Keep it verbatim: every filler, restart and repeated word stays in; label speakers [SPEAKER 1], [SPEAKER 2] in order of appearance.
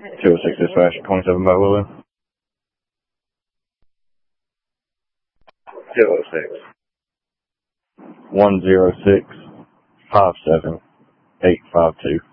[SPEAKER 1] two oh six dispatch, twenty-seven by Willow. two oh six, one oh six, five seven, eight five two.